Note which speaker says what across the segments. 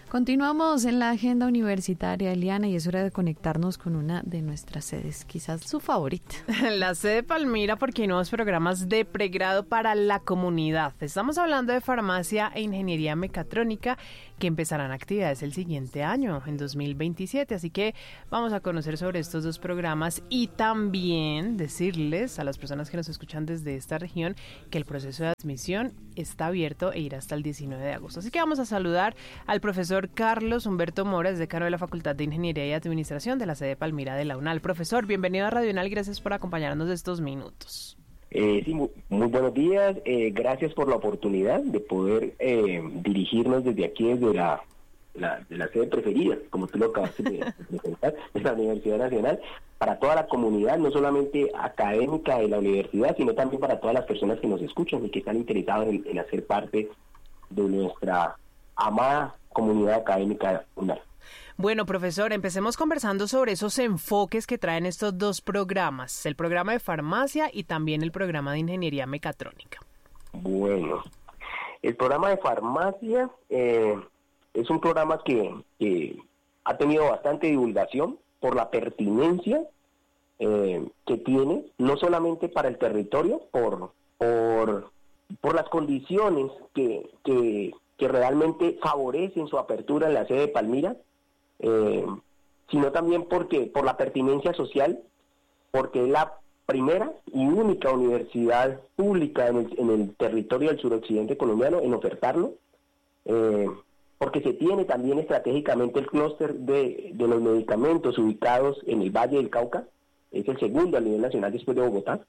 Speaker 1: Continuamos en la agenda universitaria, Eliana, y es hora de conectarnos con una de nuestras sedes, quizás su favorita.
Speaker 2: La sede Palmira, porque hay nuevos programas de pregrado para la comunidad. Estamos hablando de farmacia e ingeniería mecatrónica que empezarán actividades el siguiente año, en 2027. Así que vamos a conocer sobre estos dos programas y también decirles a las personas que nos escuchan desde esta región que el proceso de admisión está abierto e irá hasta el 19 de agosto. Así que vamos a saludar al profesor Carlos Humberto Mora, decano de la Facultad de Ingeniería y Administración de la sede Palmira de la UNAL. Profesor, bienvenido a Radio UNAL y gracias por acompañarnos de estos minutos.
Speaker 3: Sí, muy buenos días. Gracias por la oportunidad de poder dirigirnos desde aquí, desde la sede preferida, como tú lo acabaste de presentar, de la Universidad Nacional, para toda la comunidad, no solamente académica de la universidad, sino también para todas las personas que nos escuchan y que están interesados en hacer parte de nuestra amada comunidad académica UNAL.
Speaker 2: Bueno, profesor, empecemos conversando sobre esos enfoques que traen estos dos programas, el programa de farmacia y también el programa de ingeniería mecatrónica.
Speaker 3: Bueno, el programa de farmacia es un programa que ha tenido bastante divulgación por la pertinencia que tiene, no solamente para el territorio, por las condiciones que realmente favorecen su apertura en la sede de Palmira, sino también por la pertinencia social, porque es la primera y única universidad pública en el territorio del suroccidente colombiano en ofertarlo, porque se tiene también estratégicamente el clúster de los medicamentos ubicados en el Valle del Cauca, es el segundo a nivel nacional después de Bogotá,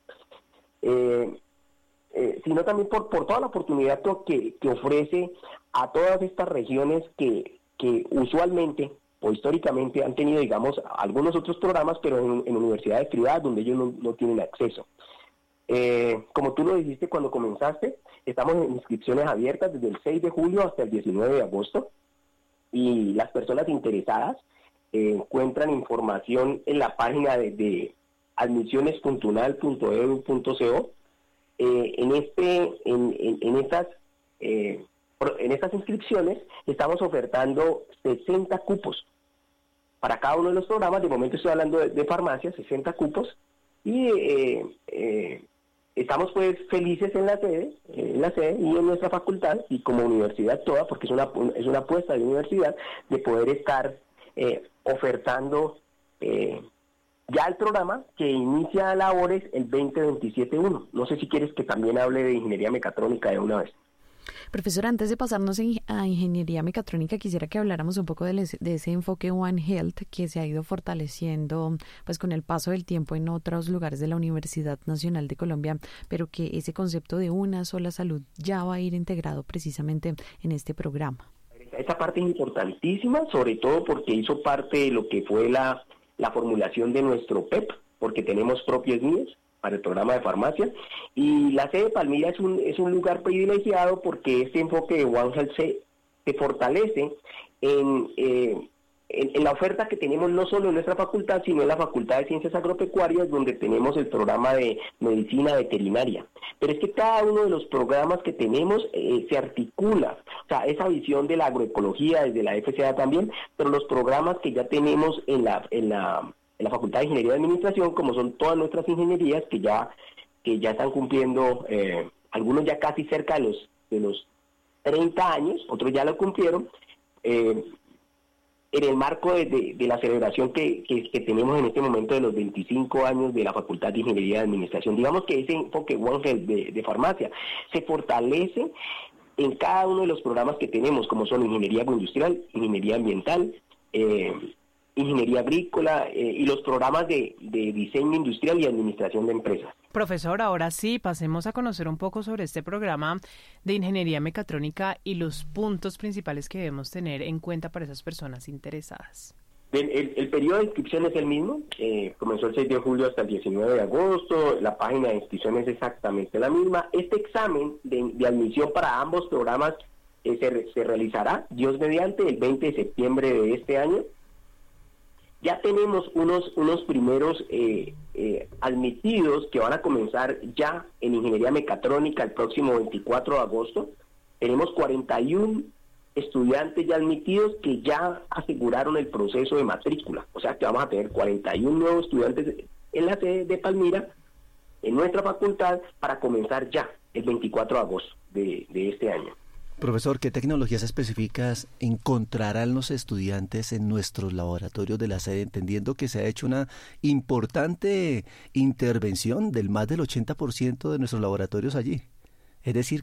Speaker 3: sino también por toda la oportunidad que ofrece a todas estas regiones que usualmente o históricamente han tenido, digamos, algunos otros programas, pero en universidades privadas donde ellos no tienen acceso. Como tú lo dijiste cuando comenzaste, estamos en inscripciones abiertas desde el 6 de julio hasta el 19 de agosto, y las personas interesadas encuentran información en la página de admisiones.unal.edu.co. En estas inscripciones estamos ofertando 60 cupos para cada uno de los programas. De momento estoy hablando de farmacia, 60 cupos, y estamos pues felices en la sede y en nuestra facultad y como universidad toda, porque es una apuesta de universidad de poder estar ofertando ya el programa que inicia labores el 2027-1. No sé si quieres que también hable de ingeniería mecatrónica de una vez.
Speaker 1: Profesor, antes de pasarnos a ingeniería mecatrónica, quisiera que habláramos un poco de ese enfoque One Health que se ha ido fortaleciendo pues con el paso del tiempo en otros lugares de la Universidad Nacional de Colombia, pero que ese concepto de una sola salud ya va a ir integrado precisamente en este programa.
Speaker 3: Esta parte es importantísima, sobre todo porque hizo parte de lo que fue la formulación de nuestro PEP, porque tenemos propios NIES para el programa de farmacia, y la sede de Palmira es un lugar privilegiado porque este enfoque de One Health se fortalece en la oferta que tenemos no solo en nuestra facultad, sino en la Facultad de Ciencias Agropecuarias, donde tenemos el programa de medicina veterinaria. Pero es que cada uno de los programas que tenemos se articula, o sea, esa visión de la agroecología desde la FCA también, pero los programas que ya tenemos en la Facultad de Ingeniería y Administración, como son todas nuestras ingenierías que ya están cumpliendo, algunos ya casi cerca de los 30 años, otros ya lo cumplieron, en el marco de la celebración que tenemos en este momento de los 25 años de la Facultad de Ingeniería y Administración. Digamos que ese enfoque One Health de farmacia se fortalece en cada uno de los programas que tenemos, como son ingeniería agroindustrial, ingeniería ambiental, ingeniería agrícola y los programas de diseño industrial y administración de empresas.
Speaker 2: Profesor, ahora sí, pasemos a conocer un poco sobre este programa de ingeniería mecatrónica y los puntos principales que debemos tener en cuenta para esas personas interesadas.
Speaker 3: El periodo de inscripción es el mismo, comenzó el 6 de julio hasta el 19 de agosto, la página de inscripción es exactamente la misma. Este examen de admisión para ambos programas se realizará, Dios mediante, el 20 de septiembre de este año. Ya tenemos unos primeros admitidos que van a comenzar ya en ingeniería mecatrónica el próximo 24 de agosto. Tenemos 41 estudiantes ya admitidos que ya aseguraron el proceso de matrícula. O sea que vamos a tener 41 nuevos estudiantes en la sede de Palmira, en nuestra facultad, para comenzar ya el 24 de agosto de este año.
Speaker 4: Profesor, ¿qué tecnologías específicas encontrarán los estudiantes en nuestros laboratorios de la sede, entendiendo que se ha hecho una importante intervención del más del 80% de nuestros laboratorios allí? Es decir,